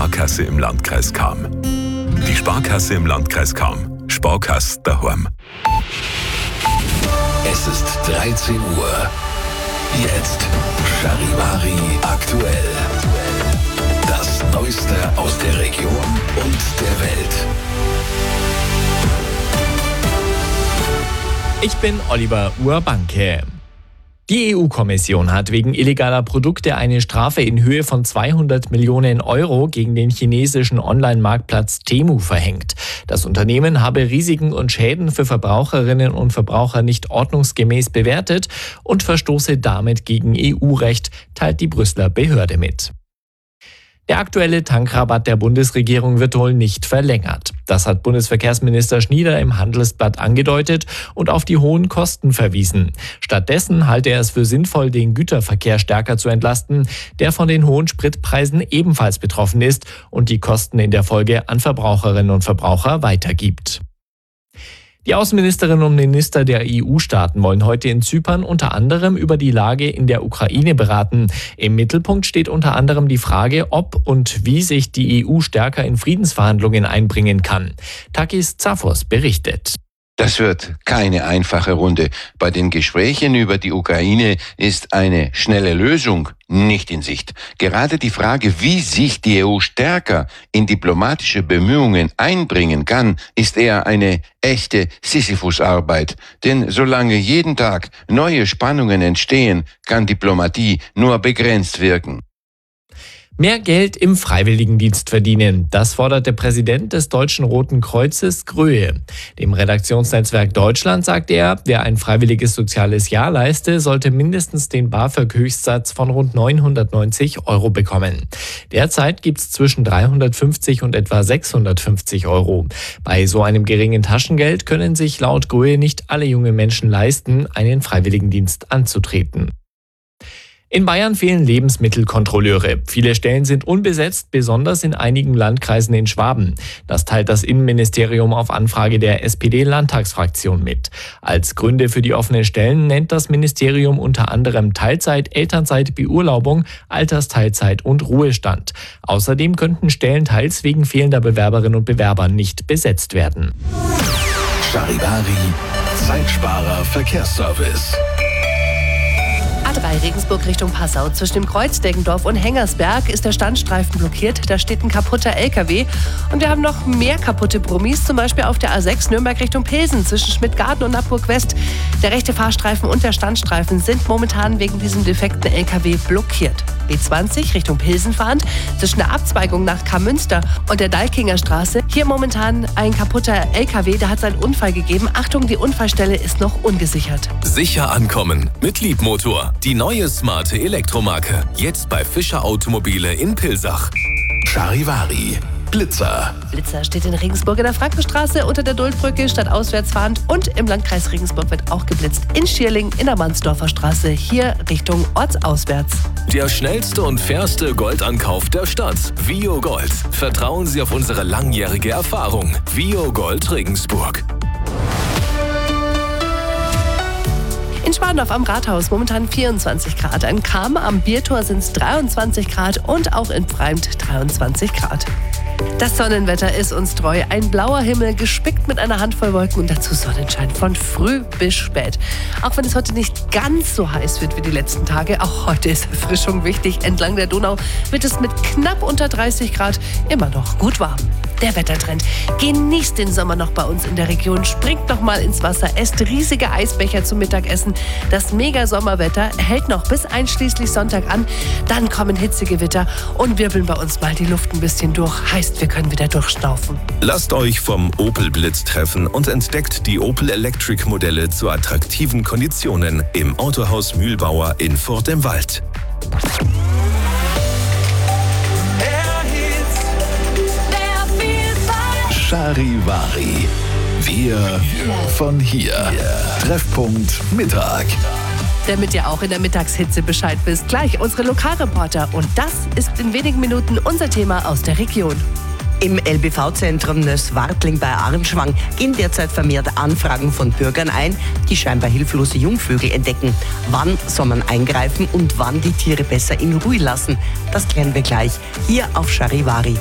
Sparkasse im Landkreis Cham. Die Sparkasse im Landkreis Cham. Sparkasse daheim. Es ist 13 Uhr. Jetzt Charivari aktuell. Das Neueste aus der Region und der Welt. Ich bin Oliver Urbanke. Die EU-Kommission hat wegen illegaler Produkte eine Strafe in Höhe von 200 Millionen Euro gegen den chinesischen Online-Marktplatz Temu verhängt. Das Unternehmen habe Risiken und Schäden für Verbraucherinnen und Verbraucher nicht ordnungsgemäß bewertet und verstoße damit gegen EU-Recht, teilt die Brüsseler Behörde mit. Der aktuelle Tankrabatt der Bundesregierung wird wohl nicht verlängert. Das hat Bundesverkehrsminister Schnieder im Handelsblatt angedeutet und auf die hohen Kosten verwiesen. Stattdessen halte er es für sinnvoll, den Güterverkehr stärker zu entlasten, der von den hohen Spritpreisen ebenfalls betroffen ist und die Kosten in der Folge an Verbraucherinnen und Verbraucher weitergibt. Die Außenministerinnen und Minister der EU-Staaten wollen heute in Zypern unter anderem über die Lage in der Ukraine beraten. Im Mittelpunkt steht unter anderem die Frage, ob und wie sich die EU stärker in Friedensverhandlungen einbringen kann. Takis Tsafos berichtet. Das wird keine einfache Runde. Bei den Gesprächen über die Ukraine ist eine schnelle Lösung nicht in Sicht. Gerade die Frage, wie sich die EU stärker in diplomatische Bemühungen einbringen kann, ist eher eine echte Sisyphus-Arbeit. Denn solange jeden Tag neue Spannungen entstehen, kann Diplomatie nur begrenzt wirken. Mehr Geld im Freiwilligendienst verdienen, das fordert der Präsident des Deutschen Roten Kreuzes, Gröhe. Dem Redaktionsnetzwerk Deutschland sagt er, wer ein freiwilliges soziales Jahr leiste, sollte mindestens den BAföG-Höchstsatz von rund 990 Euro bekommen. Derzeit gibt es zwischen 350 und etwa 650 Euro. Bei so einem geringen Taschengeld können sich laut Gröhe nicht alle junge Menschen leisten, einen Freiwilligendienst anzutreten. In Bayern fehlen Lebensmittelkontrolleure. Viele Stellen sind unbesetzt, besonders in einigen Landkreisen in Schwaben. Das teilt das Innenministerium auf Anfrage der SPD-Landtagsfraktion mit. Als Gründe für die offenen Stellen nennt das Ministerium unter anderem Teilzeit, Elternzeit, Beurlaubung, Altersteilzeit und Ruhestand. Außerdem könnten Stellen teils wegen fehlender Bewerberinnen und Bewerber nicht besetzt werden. Charivari, Zeitsparer Verkehrsservice. A3 Regensburg Richtung Passau. Zwischen dem Kreuz Deggendorf und Hengersberg ist der Standstreifen blockiert. Da steht ein kaputter LKW. Und wir haben noch mehr kaputte Brummis, zum Beispiel auf der A6 Nürnberg Richtung Pilsen zwischen Schmidtgarten und Nappburg West. Der rechte Fahrstreifen und der Standstreifen sind momentan wegen diesem defekten LKW blockiert. B20 Richtung Pilsen fahrend zwischen der Abzweigung nach Kammünster und der Dalkinger Straße. Hier momentan ein kaputter LKW, der hat seinen Unfall gegeben. Achtung, die Unfallstelle ist noch ungesichert. Sicher ankommen mit Liebmotor. Die neue smarte Elektromarke. Jetzt bei Fischer Automobile in Pilsach. Charivari, Blitzer. Blitzer steht in Regensburg in der Frankenstraße unter der Duldbrücke stadtauswärts fahrend und im Landkreis Regensburg wird auch geblitzt. In Schierling in der Mansdorfer Straße, hier Richtung ortsauswärts. Der schnellste und fairste Goldankauf der Stadt. Vio Gold. Vertrauen Sie auf unsere langjährige Erfahrung. Vio Gold Regensburg. In Schwandorf am Rathaus momentan 24 Grad. In Cham am Biertor sind es 23 Grad und auch in Pfreimd 23 Grad. Das Sonnenwetter ist uns treu. Ein blauer Himmel, gespickt mit einer Handvoll Wolken und dazu Sonnenschein von früh bis spät. Auch wenn es heute nicht ganz so heiß wird wie die letzten Tage, auch heute ist Erfrischung wichtig. Entlang der Donau wird es mit knapp unter 30 Grad immer noch gut warm. Der Wettertrend. Genießt den Sommer noch bei uns in der Region. Springt noch mal ins Wasser, esst riesige Eisbecher zum Mittagessen. Das Mega-Sommerwetter hält noch bis einschließlich Sonntag an. Dann kommen Hitzegewitter und wirbeln bei uns mal die Luft ein bisschen durch. Heißt, wir können wieder durchschnaufen. Lasst euch vom Opel Blitz treffen und entdeckt die Opel Electric Modelle zu attraktiven Konditionen im Autohaus Mühlbauer in Furt im Wald. Charivari. Wir von hier. Treffpunkt Mittag. Damit ihr auch in der Mittagshitze Bescheid wisst, gleich unsere Lokalreporter. Und das ist in wenigen Minuten unser Thema aus der Region. Im LBV-Zentrum Nößwartling bei Arnschwang gehen derzeit vermehrt Anfragen von Bürgern ein, die scheinbar hilflose Jungvögel entdecken. Wann soll man eingreifen und wann die Tiere besser in Ruhe lassen? Das klären wir gleich hier auf Charivari.